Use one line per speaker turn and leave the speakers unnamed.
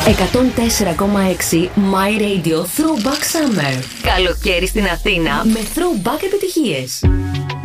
104,6 My Radio Throwback Summer. Καλοκαίρι στην Αθήνα με throwback επιτυχίες.